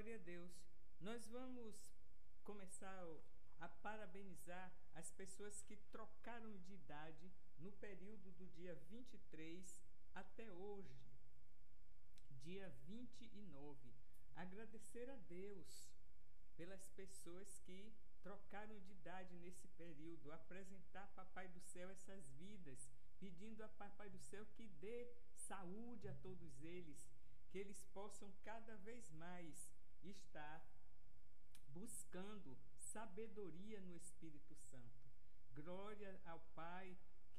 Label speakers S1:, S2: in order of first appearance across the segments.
S1: Glória a Deus. Nós vamos começar a parabenizar as pessoas que trocaram de idade no período do dia 23 até hoje, dia 29. Agradecer a Deus pelas pessoas que trocaram de idade nesse período, apresentar a Papai do Céu essas vidas, pedindo a Papai do Céu que dê saúde a todos eles, que eles possam cada vez mais estar buscando sabedoria no Espírito Santo. Glória ao Pai,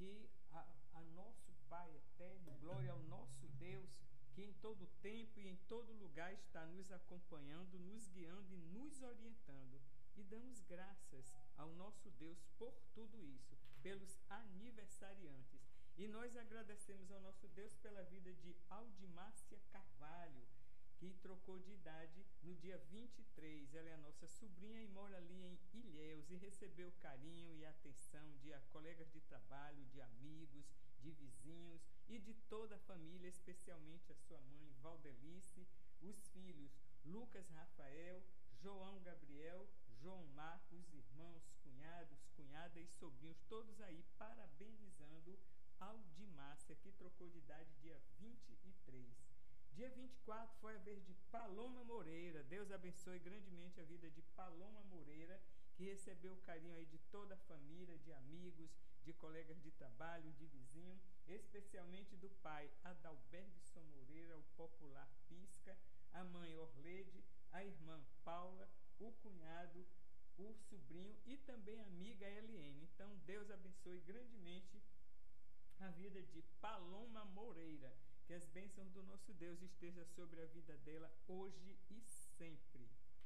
S1: a nosso Pai eterno, glória ao nosso Deus, que em todo tempo e em todo lugar está nos acompanhando, nos guiando e nos orientando. E damos graças ao nosso Deus por tudo isso, pelos aniversariantes. E nós agradecemos ao nosso Deus pela vida de Aldimárcia Carvalho, que trocou de idade no dia 23. Ela é a nossa sobrinha e mora ali em Ilhéus e recebeu o carinho e a atenção de colegas de trabalho, de amigos, de vizinhos e de toda a família, especialmente a sua mãe, Valdelice, os filhos Lucas Rafael, João Gabriel, João Marcos, irmãos, cunhados, cunhada e sobrinhos, todos aí parabenizando Aldimárcia, que trocou de idade dia 23. Dia 24 foi a vez de Paloma Moreira. Deus abençoe grandemente a vida de Paloma Moreira, que recebeu o carinho aí de toda a família, de amigos, de colegas de trabalho, de vizinho, especialmente do pai Adalbergson Moreira, o popular Pisca, a mãe Orlede, a irmã Paula, o cunhado, o sobrinho e também a amiga Eliene. Então, Deus abençoe grandemente a vida de Paloma Moreira. Que as bênçãos do nosso Deus estejam sobre a vida dela hoje e sempre.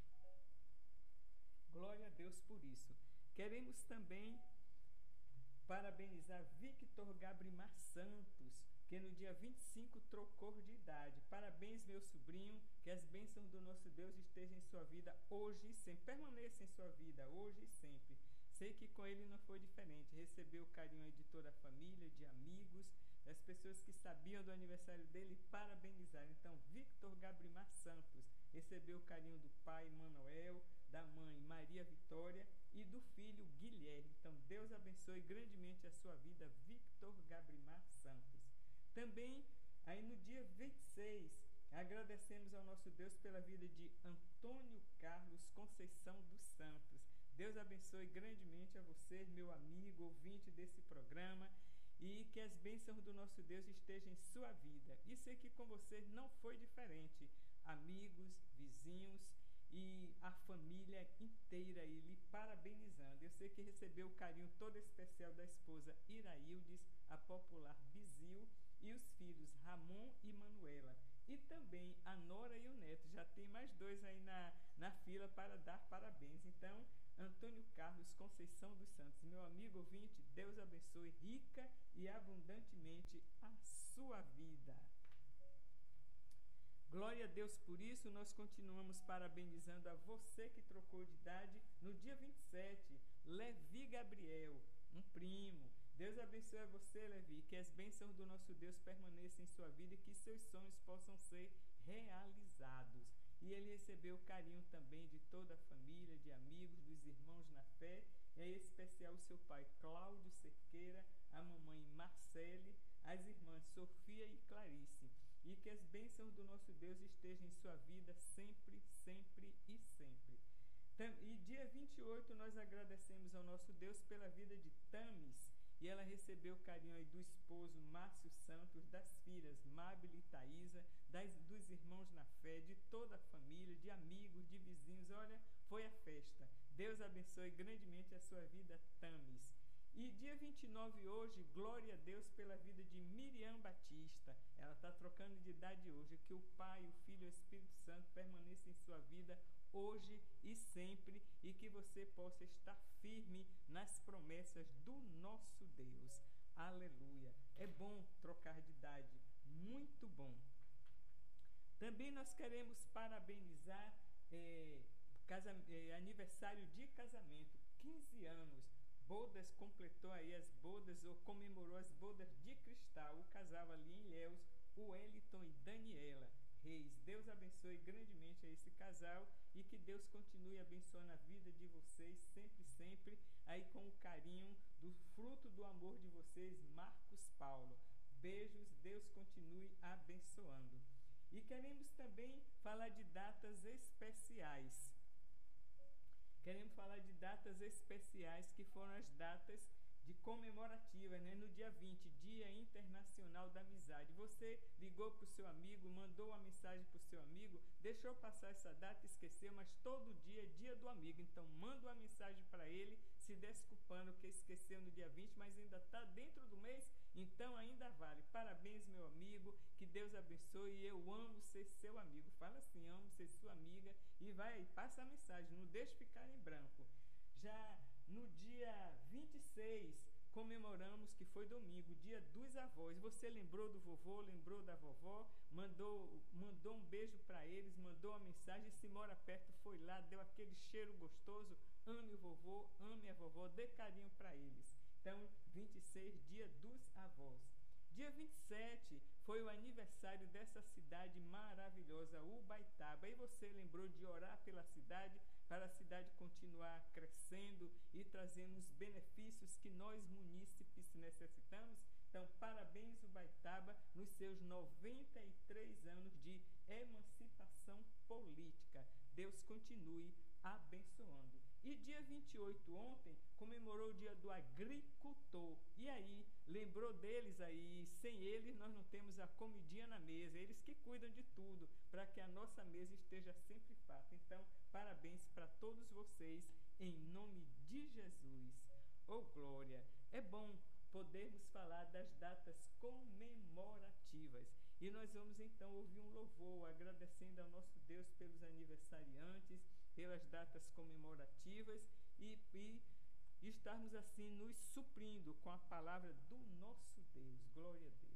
S1: Glória a Deus por isso. Queremos também parabenizar Victor Gabrimar Santos, que no dia 25 trocou de idade. Parabéns, meu sobrinho, que as bênçãos do nosso Deus estejam em sua vida hoje e sempre. Permaneça em sua vida hoje e sempre. Sei que com ele não foi diferente. Recebeu o carinho aí de toda a família, de amigos, das pessoas que sabiam do aniversário dele, parabenizar. Então, Victor Gabrimar Santos recebeu o carinho do pai Manuel, da mãe Maria Vitória e do filho Guilherme. Então, Deus abençoe grandemente a sua vida, Victor Gabrimar Santos. Também, aí no dia 26, agradecemos ao nosso Deus pela vida de Antônio Carlos Conceição dos Santos. Deus abençoe grandemente a você, meu amigo, ouvinte desse programa, e que as bênçãos do nosso Deus estejam em sua vida. E sei que com você não foi diferente. Amigos, vizinhos e a família inteira aí lhe parabenizando. Eu sei que recebeu o carinho todo especial da esposa Iraildes, a popular Bizil, e os filhos Ramon e Manuela. E também a nora e o neto. Já tem mais dois aí na fila para dar parabéns. Então, Antônio Carlos Conceição dos Santos, meu amigo ouvinte, Deus abençoe rica e abundantemente a sua vida. Glória a Deus por isso. Nós continuamos parabenizando a você que trocou de idade no dia 27, Levi Gabriel, um primo. Deus abençoe a você, Levi, que as bênçãos do nosso Deus permaneçam em sua vida e que seus sonhos possam ser realizados. E ele recebeu o carinho também de toda a família, de amigos, dos irmãos na fé, e em especial o seu pai Cláudio Cerqueira, a mamãe Marcele, as irmãs Sofia e Clarice. E que as bênçãos do nosso Deus estejam em sua vida sempre, sempre e sempre. E dia 28 nós agradecemos ao nosso Deus pela vida de Tamis, e ela recebeu o carinho aí do esposo Márcio Santos, das filhas Mábile e Thaisa, dos irmãos na fé, de toda a família, de amigos, de vizinhos. Olha, foi a festa. Deus abençoe grandemente a sua vida, Tamis. E dia 29 hoje, glória a Deus pela vida de Miriam Batista. Ela está trocando de idade hoje. Que o Pai, o Filho e o Espírito Santo permaneçam em sua vida hoje e sempre, e que você possa estar firme nas promessas do nosso Deus. Aleluia. É bom trocar de idade, muito bom. Também nós queremos parabenizar aniversário de casamento, 15 anos. Bodas, completou aí as bodas, ou comemorou as bodas de cristal, o casal ali em Ilhéus, o Wellington e Daniela Reis. Deus abençoe abençoe grandemente a esse casal e que Deus continue abençoando a vida de vocês sempre, sempre, aí com o carinho do fruto do amor de vocês, Marcos Paulo. Beijos, Deus continue abençoando. E queremos também falar de datas especiais. Queremos falar de datas especiais que foram as datas de comemorativas, né? No dia 20, Dia Internacional da Amizade. Você ligou para o seu amigo, mandou uma mensagem para o seu amigo, deixou passar essa data, esqueceu, mas todo dia é dia do amigo. Então manda uma mensagem para ele, se desculpando que esqueceu no dia 20, mas ainda está dentro do mês, então ainda vale. Parabéns, meu amigo, que Deus abençoe, eu amo ser seu amigo. Fala assim, amo ser sua amiga, e vai, passa a mensagem, não deixe ficar em branco. Já no dia 26, comemoramos, que foi domingo, dia dos avós. Você lembrou do vovô, lembrou da vovó, mandou um beijo para eles, mandou uma mensagem, se mora perto, foi lá, deu aquele cheiro gostoso, ame o vovô, ame a vovó, dê carinho para eles. Então, 26, dia dos avós. Dia 27 foi o aniversário dessa cidade maravilhosa, Ubaitaba. E você lembrou de orar pela cidade, para a cidade continuar crescendo e trazendo os benefícios que nós munícipes necessitamos? Então, parabéns, Ubaitaba, nos seus 93 anos de emancipação política. Deus continue abençoando. E dia 28, ontem, comemorou o dia do agricultor. E aí, lembrou deles aí? Sem eles, nós não temos a comidinha na mesa. Eles que cuidam de tudo, para que a nossa mesa esteja sempre farta. Então, parabéns para todos vocês, em nome de Jesus. Oh, glória! É bom podermos falar das datas comemorativas. E nós vamos então ouvir um louvor, agradecendo ao nosso Deus pelos aniversariantes, pelas datas comemorativas e estarmos assim nos suprindo com a palavra do nosso Deus. Glória a Deus.